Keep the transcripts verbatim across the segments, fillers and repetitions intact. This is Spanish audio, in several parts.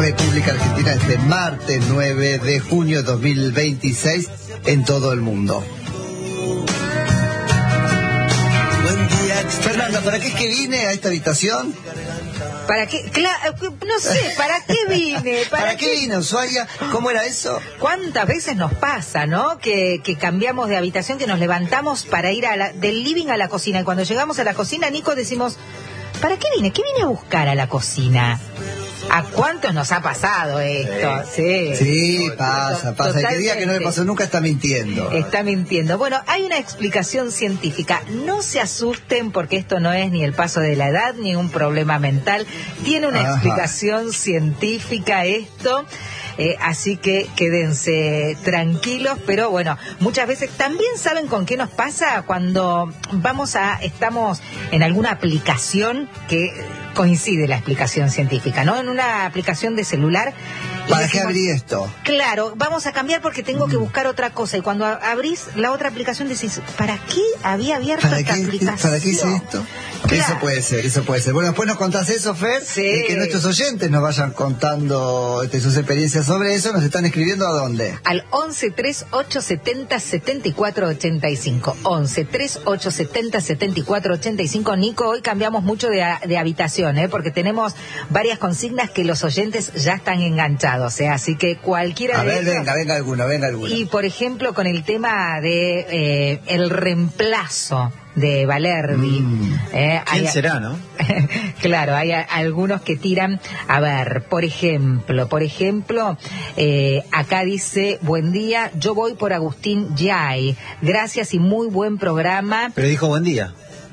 República Argentina este martes nueve de junio de dos mil veintiséis en todo el mundo. Fernanda, ¿para qué es que vine a esta habitación? ¿Para qué? Claro, no sé, ¿para qué vine? ¿Para, ¿Para qué, qué vine, Ushuaia? ¿Cómo era eso? ¿Cuántas veces nos pasa, no? Que, que cambiamos de habitación, que nos levantamos para ir a la, del living a la cocina. Y cuando llegamos a la cocina, Nico, decimos, ¿para qué vine? ¿Qué vine a buscar a la cocina? ¿A cuántos nos ha pasado esto? Sí, sí, sí pasa, pasa. Totalmente. El que diga que no le pasó nunca está mintiendo. Está mintiendo. Bueno, hay una explicación científica. No se asusten porque esto no es ni el paso de la edad ni un problema mental. Tiene una Ajá. explicación científica esto. Eh, así que quédense tranquilos, pero bueno, muchas veces también saben con qué nos pasa cuando vamos a, estamos en alguna aplicación que coincide la explicación científica, ¿no? En una aplicación de celular. ¿Para decimos, qué abrí esto? Claro, vamos a cambiar porque tengo mm. que buscar otra cosa. Y cuando abrís la otra aplicación decís, ¿para qué había abierto esta qué, aplicación? ¿Para qué hice esto? Claro. Eso puede ser, eso puede ser. Bueno, después nos contás eso, Fer, sí. y que nuestros oyentes nos vayan contando este, sus experiencias sobre eso. Nos están escribiendo ¿a dónde? Al once, tres, ocho, setenta, setenta y cuatro, ochenta y cinco. once, tres, ocho, setenta, setenta y cuatro, ochenta y cinco. Nico, hoy cambiamos mucho de, de habitación, ¿eh? Porque tenemos varias consignas que los oyentes ya están enganchados. O sea, así que cualquiera a de ver, ellos... venga, venga alguno, venga alguno. Y, por ejemplo, con el tema de eh, el reemplazo de Valerdi. Mm. Eh, ¿Quién hay, será, no? Claro, hay a, algunos que tiran, a ver, por ejemplo, por ejemplo, eh, acá dice, buen día, yo voy por Agustín Yay, gracias y muy buen programa. Pero dijo buen día.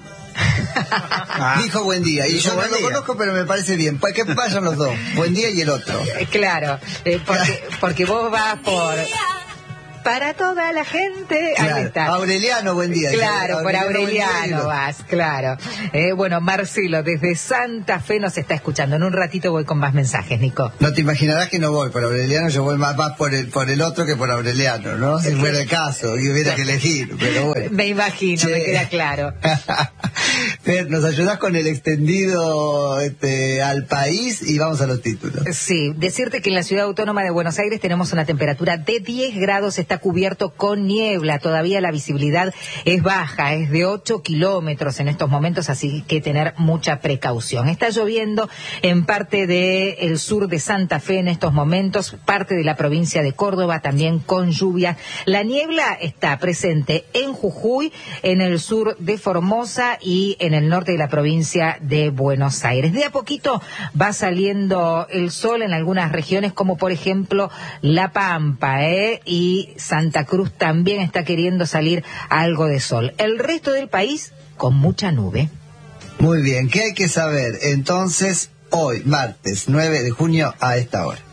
Ah. Dijo buen día, y yo no lo conozco, pero me parece bien. ¿Para qué vayan los dos? Buen día y el otro. Claro, eh, porque, porque vos vas por... Para toda la gente. Claro. Ahí está. Aureliano, buen día. Claro, por Aureliano, Aureliano vas, claro. Eh, bueno, Marcelo, desde Santa Fe nos está escuchando. En un ratito voy con más mensajes, Nico. No te imaginarás que no voy por Aureliano, yo voy más, más por el por el otro que por Aureliano, ¿no? Si fuera el caso, y hubiera que elegir, pero bueno. Me imagino, che. Me queda claro. Fer, ¿nos ayudás con el extendido este, al país? Y vamos a los títulos. Sí, decirte que en la Ciudad Autónoma de Buenos Aires tenemos una temperatura de diez grados, está cubierto con niebla, todavía la visibilidad es baja, es de ocho kilómetros en estos momentos, así que tener mucha precaución. Está lloviendo en parte del sur de Santa Fe en estos momentos, parte de la provincia de Córdoba también con lluvia. La niebla está presente en Jujuy, en el sur de Formosa y en el norte de la provincia de Buenos Aires. De a poquito va saliendo el sol en algunas regiones, como por ejemplo La Pampa, ¿eh? y Santa Cruz también está queriendo salir algo de sol. El resto del país con mucha nube. Muy bien, ¿qué hay que saber entonces hoy, martes nueve de junio a esta hora?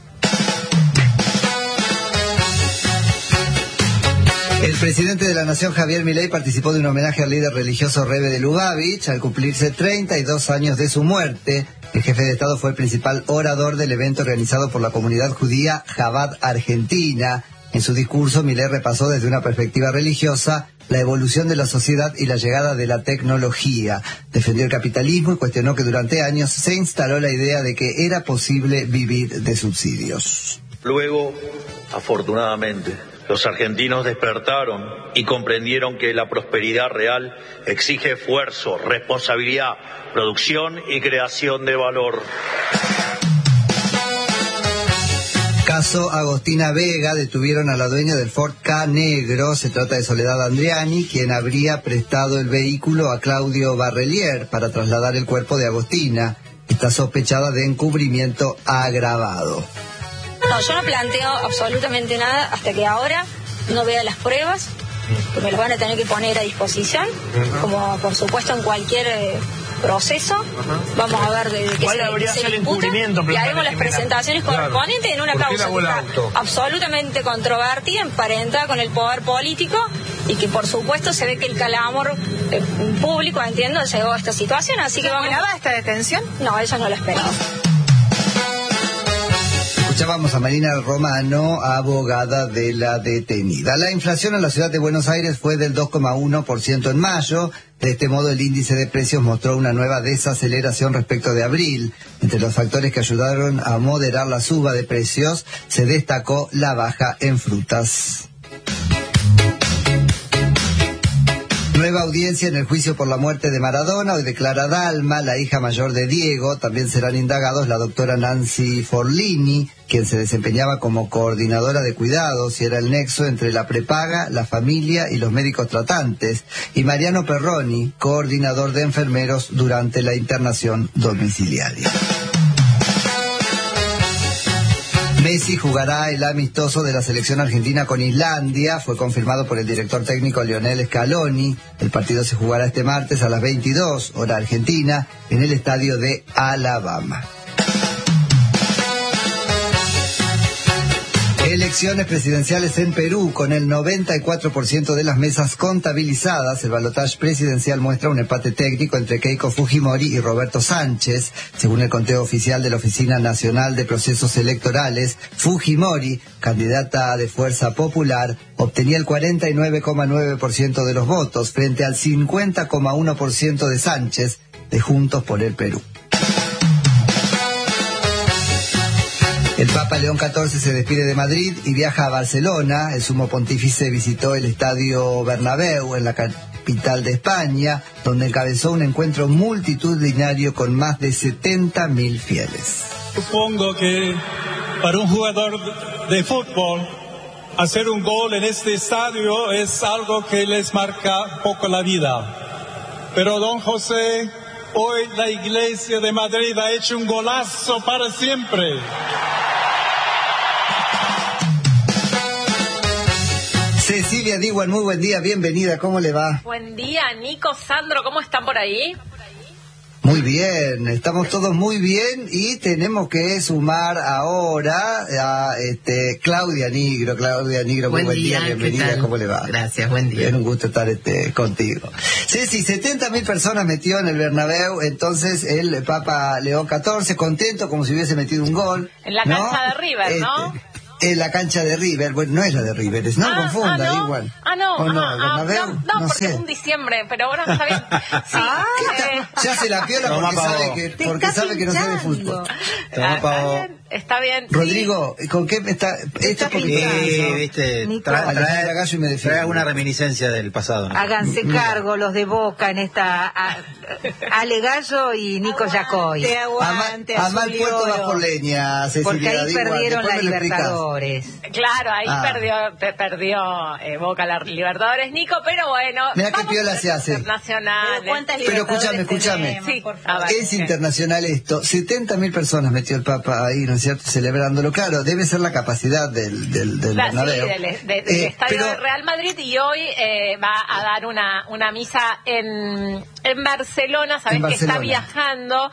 El presidente de la Nación, Javier Milei, participó de un homenaje al líder religioso Rebbe de Lubavitch al cumplirse treinta y dos años de su muerte. El jefe de Estado fue el principal orador del evento organizado por la comunidad judía Chabad Argentina. En su discurso, Milei repasó desde una perspectiva religiosa la evolución de la sociedad y la llegada de la tecnología. Defendió el capitalismo y cuestionó que durante años se instaló la idea de que era posible vivir de subsidios. Luego, afortunadamente, los argentinos despertaron y comprendieron que la prosperidad real exige esfuerzo, responsabilidad, producción y creación de valor. Caso Agostina Vega, detuvieron a la dueña del Ford Ka negro. Se trata de Soledad Andriani, quien habría prestado el vehículo a Claudio Barrelier para trasladar el cuerpo de Agostina. Está sospechada de encubrimiento agravado. No, yo no planteo absolutamente nada hasta que ahora no vea las pruebas, que me las van a tener que poner a disposición, como por supuesto en cualquier eh, proceso. Ajá. Vamos a ver de, de qué se, habría se sido el imputa encubrimiento, y haremos las presentaciones claro. correspondientes en una causa que está absolutamente controvertida, emparentada con el poder político y que por supuesto se ve que el calamor eh, público, entiendo, llegó a esta situación, así que vamos... ¿Esperaba esta detención? No, eso no lo esperaba. Escuchábamos a Marina Romano, abogada de la detenida. La inflación en la ciudad de Buenos Aires fue del dos coma uno por ciento en mayo. De este modo, el índice de precios mostró una nueva desaceleración respecto de abril. Entre los factores que ayudaron a moderar la suba de precios, se destacó la baja en frutas. Nueva audiencia en el juicio por la muerte de Maradona. Hoy declara Dalma, la hija mayor de Diego. También serán indagados la doctora Nancy Forlini, quien se desempeñaba como coordinadora de cuidados y era el nexo entre la prepaga, la familia y los médicos tratantes, y Mariano Perroni, coordinador de enfermeros durante la internación domiciliaria. Messi jugará el amistoso de la selección argentina con Islandia. Fue confirmado por el director técnico Lionel Scaloni. El partido se jugará este martes a las veintidós, hora argentina, en el estadio de Alabama. Elecciones presidenciales en Perú. Con el noventa y cuatro por ciento de las mesas contabilizadas, el balotaje presidencial muestra un empate técnico entre Keiko Fujimori y Roberto Sánchez. Según el conteo oficial de la Oficina Nacional de Procesos Electorales, Fujimori, candidata de Fuerza Popular, obtenía el cuarenta y nueve coma nueve por ciento de los votos frente al cincuenta coma uno por ciento de Sánchez, de Juntos por el Perú. El Papa León catorce se despide de Madrid y viaja a Barcelona. El sumo pontífice visitó el estadio Bernabéu en la capital de España, donde encabezó un encuentro multitudinario con más de setenta mil fieles. Supongo que para un jugador de fútbol, hacer un gol en este estadio es algo que les marca un poco la vida. Pero don José, hoy la Iglesia de Madrid ha hecho un golazo para siempre. Cecilia Diwan, muy buen día, bienvenida, ¿cómo le va? Buen día, Nico, Sandro, ¿cómo están por ahí? Muy bien, estamos todos muy bien y tenemos que sumar ahora a este, Claudia Nigro. Claudia Nigro, muy buen día, día bienvenida, ¿cómo le va? Gracias, buen día. Bien, un gusto estar este, contigo. Ceci, setenta mil personas metió en el Bernabéu, entonces el Papa León catorce, contento como si hubiese metido un gol. En la ¿no? cancha de River, ¿no? Este, en la cancha de River, bueno, no es la de River, es, no ah, confunda, ah, no. igual. Ah, no, ¿O no? ah, Bernabéu, no, no, no porque sé. es un diciembre, pero bueno, está bien. Sí, Ah, eh, ya se la piola porque sabe que, Te porque está sabe que no sabe de fútbol. ah, está bien, está bien. sí. Rodrigo, ¿con qué me está? Esto porque Sí, viste, Nico. trae, Alejandra trae, Gallo y me defiende. trae alguna reminiscencia del pasado, ¿no? Háganse cargo los de Boca en esta a- Ale Gallo y Nico Yacoy. A, Aguante, ma- a mal azul y puerto oro. va por leña, Cecilia. Porque ahí Diwan, perdieron después la me lo explicás. Libertadores. Claro, ahí Ah. perdió pe- perdió eh, Boca la Libertadores, Nico, pero bueno. Mirá qué vamos piola a se hace. Internacionales. Pero escúchame, escúchame. Sí, a ver, Es sí. internacional esto. setenta mil personas metió el Papa ahí, ¿no es cierto? Celebrándolo. Claro, debe ser la capacidad del, del, del La- sí, Bernabéu. del, de- del Eh, estadio pero- de Real Madrid, y hoy eh, va a dar una, una misa en, en Barcelona, sabes En que está Barcelona. viajando,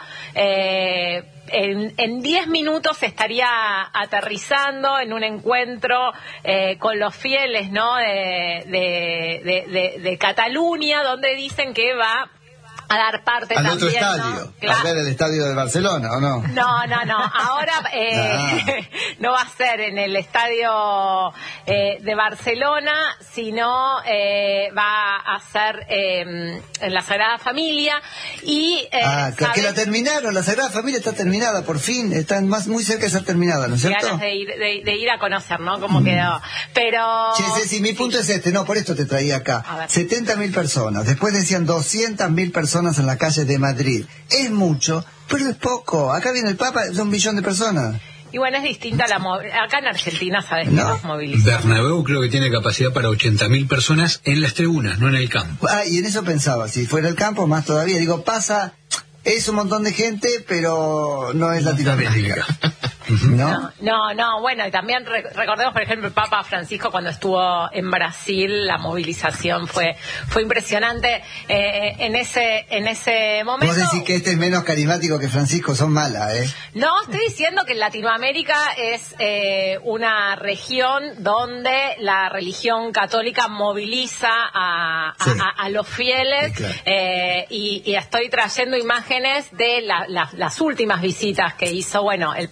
eh, en, en diez minutos estaría aterrizando en un encuentro eh, con los fieles, ¿no? de, de, de, de, de Cataluña, donde dicen que va a dar parte Al también, otro ¿no? estadio. Claro. A ver el estadio de Barcelona, ¿o no? No, no, no. Ahora eh, Ah. no va a ser en el estadio eh, de Barcelona, sino eh, va a ser eh, en la Sagrada Familia. Y eh, Ah, que, que la ¿sabes? terminaron, la Sagrada Familia está terminada, por fin, está más, muy cerca de ser terminada, ¿no es cierto? Ganas de ir, de, de ir a conocer, ¿no? Cómo quedó. Pero Che, Ceci, mi punto es este, no, por esto te traía A acá. ver. setenta mil personas, después decían doscientas mil personas en las calles de Madrid. Es mucho, pero es poco. Acá viene el Papa, son un billón de personas. y bueno, es distinta la mo- acá en Argentina, sabes que ¿No? nos movilizamos. Bernabéu creo que tiene capacidad para ochenta mil personas en las tribunas, no en el campo. Ah, y en eso pensaba, si fuera el campo, más todavía. Digo, pasa, es un montón de gente, pero no es Latinoamérica. ¿No? No, no, no, bueno, y también re- recordemos, por ejemplo, el Papa Francisco cuando estuvo en Brasil, la movilización fue fue impresionante eh, en ese en ese momento. Vos decís que este es menos carismático que Francisco, son malas, ¿eh? No, estoy diciendo que Latinoamérica es eh, una región donde la religión católica moviliza a, a- Sí. a- a los fieles, Sí, claro. eh, y, y estoy trayendo imágenes de la- la- las últimas visitas que hizo, bueno, el Papa Francisco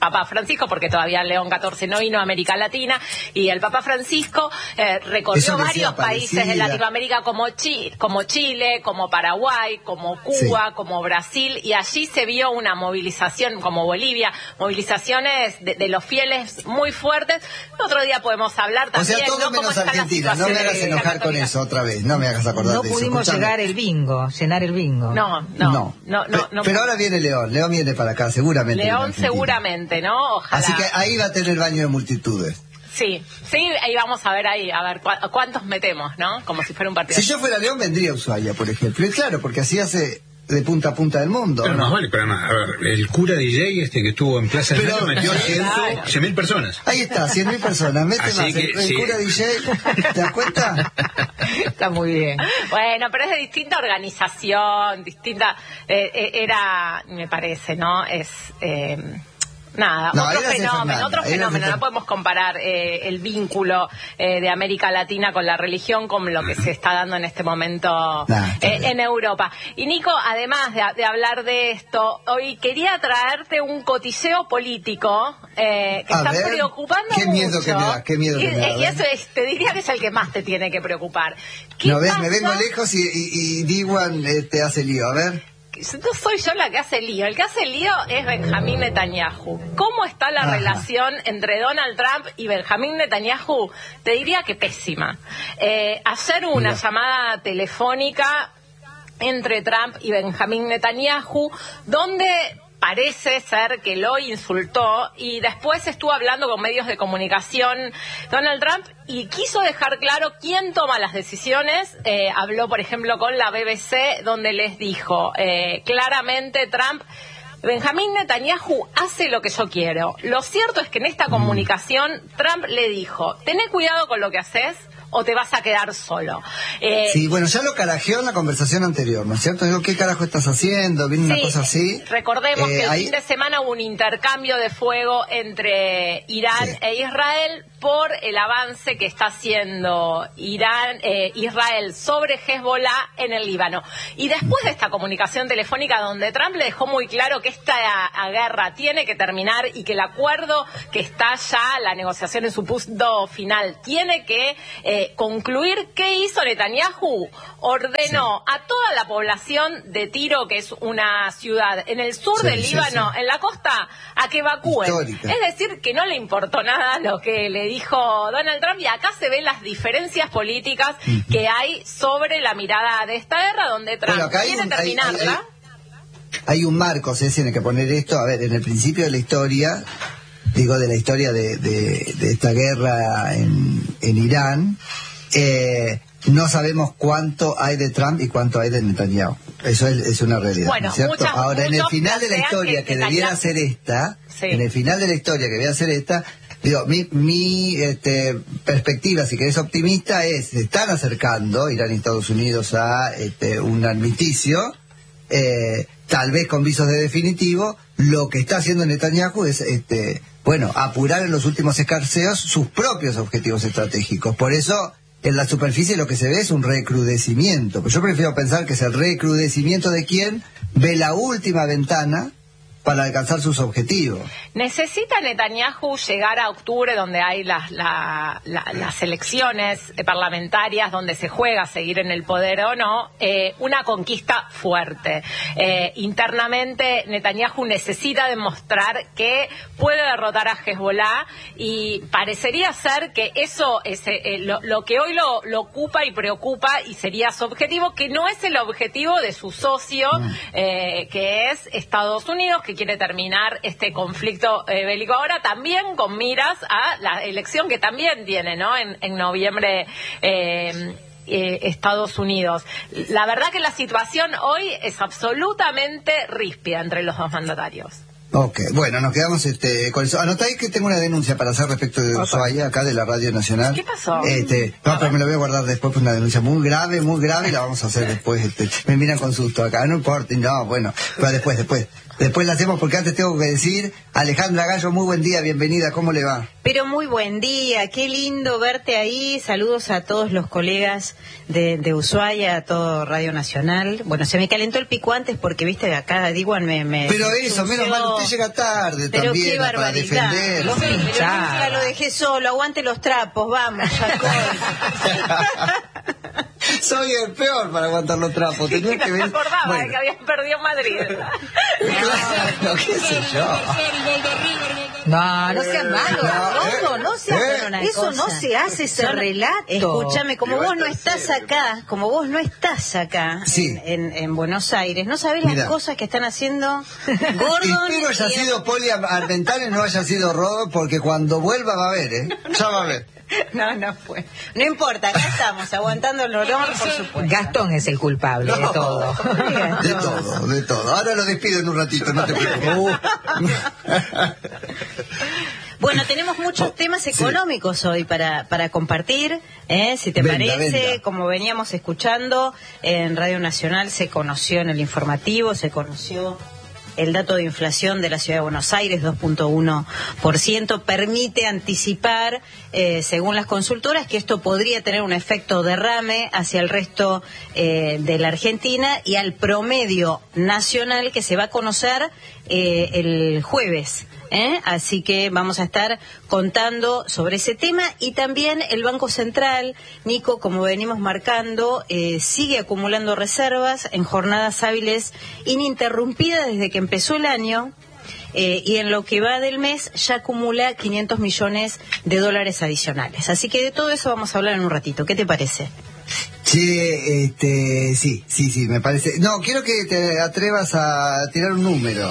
Francisco, porque todavía León catorce no vino a América Latina, y el Papa Francisco eh, recorrió varios países de Latinoamérica como, Chi, como Chile, como Paraguay, como Cuba, sí. como Brasil, y allí se vio una movilización, como Bolivia, movilizaciones de, de los fieles muy fuertes. Otro día podemos hablar también. O sea, todo ¿no? menos Argentina, no me hagas enojar con eso otra vez, no me hagas acordar no de eso. No pudimos llegar el bingo, llenar el bingo. No, no, no. no, no, no pero ahora viene León, León viene para acá, seguramente. León seguramente, ¿no? Ojalá. Así que ahí va a tener baño de multitudes. Sí, sí, ahí vamos a ver ahí, a ver cu cuántos metemos, ¿no? Como si fuera un partido. Si yo fuera León, vendría a Ushuaia, por ejemplo. Y claro, porque así hace de punta a punta del mundo. Pero ¿no? más vale, pero además, a ver, el cura D J este que estuvo en Plaza de Mayo metió cien mil personas. Ahí está, cien mil personas. Mete Así más. Que, el, el sí. cura D J, ¿te das cuenta? Está muy bien. Bueno, pero es de distinta organización, distinta... Eh, eh, era, me parece, ¿no? Es... Eh, Nada, no, otro fenómeno, Fernanda, otro fenómeno, no podemos comparar eh, el vínculo eh, de América Latina con la religión con lo que se está dando en este momento nah, eh, en Europa. Y Nico, además de, de hablar de esto, hoy quería traerte un cotilleo político eh, que a está ver, preocupando qué mucho. Miedo que me da, qué miedo y, que me da, y eso es, te diría que es el que más te tiene que preocupar. No ves, me vengo lejos y, y, y Diwan eh, te hace lío, a ver. No soy yo la que hace lío, el que hace lío es Benjamín Netanyahu. ¿Cómo está la Ajá. relación entre Donald Trump y Benjamín Netanyahu? Te diría que pésima. Eh, ayer hubo una Mira. llamada telefónica entre Trump y Benjamín Netanyahu, donde parece ser que lo insultó y después estuvo hablando con medios de comunicación Donald Trump y quiso dejar claro quién toma las decisiones. Eh, habló, por ejemplo, con la B B C, donde les dijo eh, claramente Trump: Benjamín Netanyahu hace lo que yo quiero. Lo cierto es que en esta comunicación Trump le dijo: tené cuidado con lo que haces o te vas a quedar solo. Eh, sí, bueno, ya lo carajeó en la conversación anterior, ¿no es cierto? Digo, ¿qué carajo estás haciendo? Viene sí, una cosa así. Recordemos eh, que el ahí... fin de semana hubo un intercambio de fuego entre Irán sí. e Israel por el avance que está haciendo Irán, eh, Israel sobre Hezbollah en el Líbano. Y después de esta comunicación telefónica donde Trump le dejó muy claro que esta a, a guerra tiene que terminar y que el acuerdo que está ya, la negociación en su punto final, tiene que eh, concluir, ¿qué hizo Netanyahu? Ordenó sí. a toda la población de Tiro, que es una ciudad en el sur sí, del sí, Líbano, sí. en la costa, a que evacúen. Histórica. Es decir, que no le importó nada lo que le dijo Donald Trump, y acá se ven las diferencias políticas uh-huh. que hay sobre la mirada de esta guerra, donde Trump bueno, quiere un, terminarla. Hay, hay, hay un marco, se tiene que poner esto, a ver, en el principio de la historia, digo de la historia de, de, de esta guerra en, en Irán, eh, no sabemos cuánto hay de Trump y cuánto hay de Netanyahu. Eso es, es una realidad, bueno, ¿no es cierto? Muchas, Ahora, en el final de la historia que, que debiera ser esta, sí. en el final de la historia que debiera ser esta, digo, mi, mi este, perspectiva, si querés optimista, es, se están acercando Irán y Estados Unidos a este, un armisticio, eh, tal vez con visos de definitivo. Lo que está haciendo Netanyahu es, este, bueno, apurar en los últimos escarceos sus propios objetivos estratégicos. Por eso, en la superficie lo que se ve es un recrudecimiento. Pero yo prefiero pensar que es el recrudecimiento de quien ve la última ventana para alcanzar sus objetivos. ¿Necesita Netanyahu llegar a octubre, donde hay las, la, la, las elecciones parlamentarias, donde se juega seguir en el poder o no, eh, una conquista fuerte? Eh, internamente, Netanyahu necesita demostrar que puede derrotar a Hezbollah, y parecería ser que eso es eh, lo, lo que hoy lo, lo ocupa y preocupa, y sería su objetivo, que no es el objetivo de su socio, mm. eh, que es Estados Unidos, que quiere terminar este conflicto eh, bélico ahora, también con miras a la elección que también tiene, ¿no? En, en noviembre eh, eh, Estados Unidos. La verdad que la situación hoy es absolutamente ríspida entre los dos mandatarios. Ok, bueno, nos quedamos este, con eso. Anotáis que tengo una denuncia para hacer respecto de Ushuaia, acá de la Radio Nacional. ¿Qué pasó? Este, no, pero me lo voy a guardar después, pues una denuncia muy grave, muy grave, y la vamos a hacer después. Este, me miran con susto acá, no importa, no, bueno, pero después, después. Después la hacemos, porque antes tengo que decir, Alejandra Gallo, muy buen día, bienvenida, ¿cómo le va? Pero muy buen día, qué lindo verte ahí. Saludos a todos los colegas de, de Ushuaia, a todo Radio Nacional. Bueno, se me calentó el pico antes porque, viste, acá Diguan me... me pero eso, menos mal, usted llega tarde pero también qué para defender. Pero nunca lo dejé solo, aguante los trapos, vamos, Jacob. Soy el peor para aguantar los trapos. Tenía que no ver... me acordaba bueno. de que habías perdido Madrid. Claro, qué sé yo. No, no seas malo, no, no seas eh, una eso cosa. no se hace, ese Yo, relato. Escúchame, como vos no estás acá, como vos no estás acá sí. en, en, en Buenos Aires, no sabés Mirá. las cosas que están haciendo Gordon. Espero haya sido Poli Armental y no haya sido Rodo, porque cuando vuelva va a ver, ¿eh? Ya va a ver. No, no fue. No importa, acá estamos, aguantando el olor, por supuesto. Gastón es el culpable no, de todo. De todo, de todo. Ahora lo despido en un ratito, no te preocupes. Bueno, tenemos muchos temas económicos sí. hoy para, para compartir, ¿eh? Si te venda, parece, venda. Como veníamos escuchando, en Radio Nacional se conoció en el informativo, se conoció el dato de inflación de la Ciudad de Buenos Aires, dos punto uno por ciento, permite anticipar, eh, según las consultoras, que esto podría tener un efecto derrame hacia el resto eh, de la Argentina y al promedio nacional que se va a conocer eh, el jueves. ¿Eh? Así que vamos a estar contando sobre ese tema y también el Banco Central, Nico, como venimos marcando, eh, sigue acumulando reservas en jornadas hábiles ininterrumpidas desde que empezó el año eh, y en lo que va del mes ya acumula quinientos millones de dólares adicionales. Así que de todo eso vamos a hablar en un ratito. ¿Qué te parece? Sí, este, sí, sí, sí, me parece. No, quiero que te atrevas a tirar un número.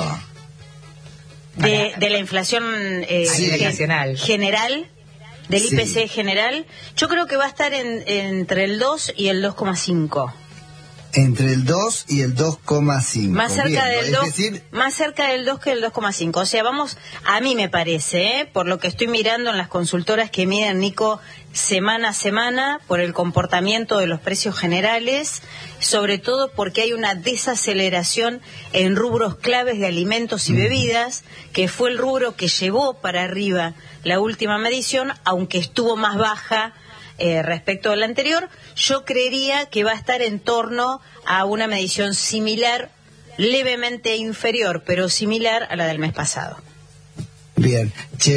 De, de la inflación eh, sí, gen, nacional general, del sí. I P C general, yo creo que va a estar en, entre el dos y el dos coma cinco. Entre el dos y el dos coma cinco. Más cerca Bien, del dos, decir... más cerca del dos que el dos coma cinco. O sea, vamos, a mí me parece, ¿eh? Por lo que estoy mirando en las consultoras que miden, Nico, semana a semana, por el comportamiento de los precios generales, sobre todo porque hay una desaceleración en rubros claves de alimentos y bebidas, que fue el rubro que llevó para arriba la última medición, aunque estuvo más baja Eh, respecto a la anterior. Yo creería que va a estar en torno a una medición similar, levemente inferior, pero similar a la del mes pasado. Bien,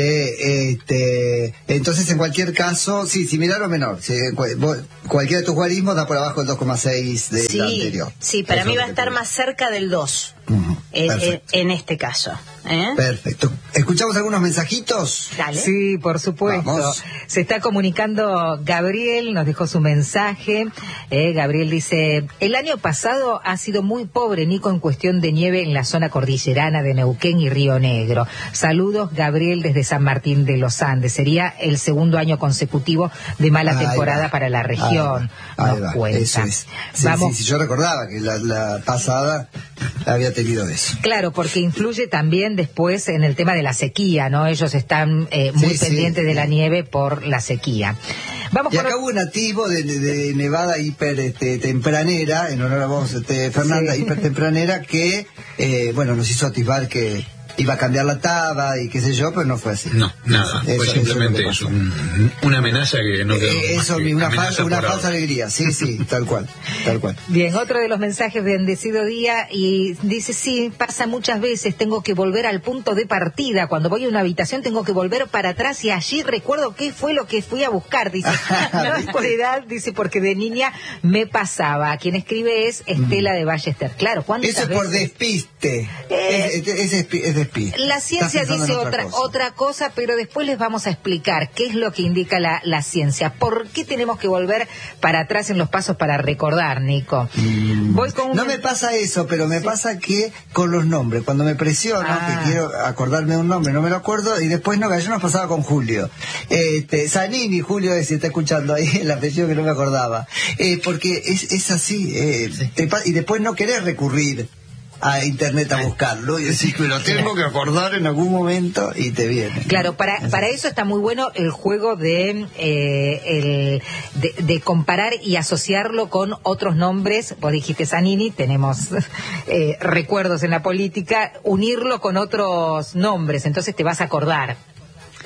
che, este, entonces en cualquier caso, sí, similar o menor, sí, cualquiera de tus guarismos da por abajo el dos coma seis de sí, la anterior. Sí, para Eso mí va a estar puede. más cerca del dos, uh-huh. eh, eh, en este caso. ¿eh? Perfecto. ¿Escuchamos algunos mensajitos? Dale. Sí, por supuesto. Vamos. Se está comunicando Gabriel, nos dejó su mensaje. Eh, Gabriel dice, el año pasado ha sido muy pobre, Nico, en cuestión de nieve en la zona cordillerana de Neuquén y Río Negro. Saludos, Gabriel, desde San Martín de los Andes. Sería el segundo año consecutivo de mala ahí temporada va. Para la región. Ahí nos va. cuenta. Eso es. Sí, Vamos. Sí, sí, yo recordaba que la, la pasada había tenido eso. Claro, porque influye también después en el tema de la sequía, ¿no? Ellos están eh, muy sí, pendientes sí, de sí. la nieve por la sequía. Vamos y por... acá hubo un nativo de, de nevada hiper este, tempranera, en honor a vos, este, Fernanda, sí. hiper tempranera, que, eh, bueno, nos hizo atisbar que iba a cambiar la taba y qué sé yo, pero no fue así. No, nada, eso, fue simplemente eso, un, una amenaza que no quedó eh, Eso, que una, falsa, una falsa alegría, sí, sí, tal cual, tal cual. Bien, otro de los mensajes, bendecido día, y dice, sí, pasa muchas veces, tengo que volver al punto de partida, cuando voy a una habitación tengo que volver para atrás y allí recuerdo qué fue lo que fui a buscar, dice, no es por edad, dice, porque de niña me pasaba. Quien escribe es Estela de Ballester. Claro, ¿cuántas Eso es veces? por despiste, Eh, es, es, es, es despiste. La ciencia dice otra, otra cosa. otra cosa, pero después les vamos a explicar qué es lo que indica la, la ciencia. ¿Por qué tenemos que volver para atrás en los pasos para recordar, Nico? Mm. Voy con un... No me pasa eso, pero me sí. pasa que con los nombres, cuando me presiono, ah. que quiero acordarme de un nombre, no me lo acuerdo, y después no, ayer nos pasaba con Julio. Este, Zanini, Julio, si está escuchando ahí el apellido que no me acordaba. Eh, porque es, es así, eh, sí. te, y después no querés recurrir a internet a buscarlo y decís que lo tengo que acordar en algún momento y te viene. Claro, para para eso está muy bueno el juego de eh, el de, de comparar y asociarlo con otros nombres. Vos dijiste Zanini, tenemos eh, recuerdos en la política, unirlo con otros nombres, entonces te vas a acordar.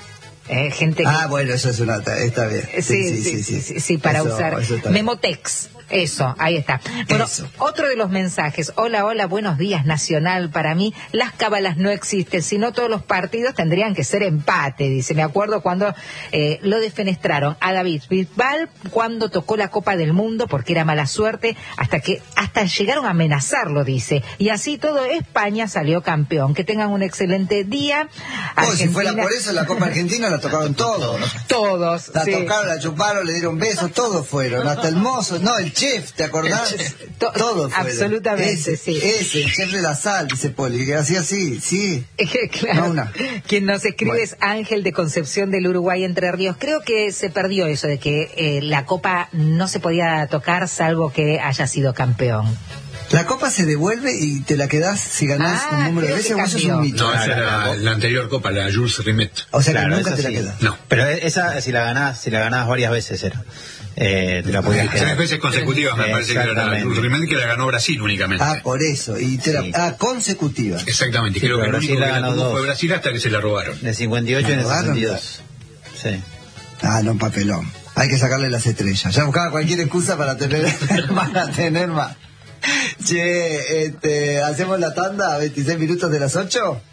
Eh, gente ah, que... bueno, eso es una... Está bien. Sí, sí, sí, sí, sí, sí, sí para eso, usar eso Memotex. Eso, ahí está. Bueno, eso. Otro de los mensajes. Hola, hola, buenos días, Nacional. Para mí, las cábalas no existen, sino todos los partidos tendrían que ser empate, dice. Me acuerdo cuando eh, lo defenestraron a David Bisbal cuando tocó la Copa del Mundo porque era mala suerte, hasta que hasta llegaron a amenazarlo, dice. Y así todo, España salió campeón. Que tengan un excelente día. Oh, si fuera por eso, la Copa Argentina la tocaron todos. Todos. La sí. tocaron, la chuparon, le dieron besos, todos fueron. Hasta el mozo, no, el chef, ¿te acordás? To Todos fueron. Absolutamente, ese, sí. Ese, el chef de la sal, dice Poli, que hacía así, sí. Claro. No, una. Quien nos escribe bueno. es Ángel de Concepción del Uruguay, Entre Ríos. Creo que se perdió eso de que eh, la Copa no se podía tocar salvo que haya sido campeón. La copa se devuelve y te la quedás si ganás ah, un número de veces o eso es un mito. No, esa era la anterior copa, la Jules Rimet. O sea, claro, que nunca te sí. la quedás. No. Pero esa, si la ganás, si la ganás varias veces era. Eh, te la podías quedar. Tres veces consecutivas me parece que era la Jules Rimet, que la ganó Brasil únicamente. Ah, por eso. Y te sí. la, ah, consecutiva. Exactamente. Sí, creo que el único que la ganó fue Brasil hasta que se la robaron. De cincuenta y ocho en el sesenta y dos. Sí. Ah, no, papelón. Hay que sacarle las estrellas. Ya buscaba cualquier excusa para tener, para tener más. Che, este, ¿hacemos la tanda a veintiséis minutos de las ocho?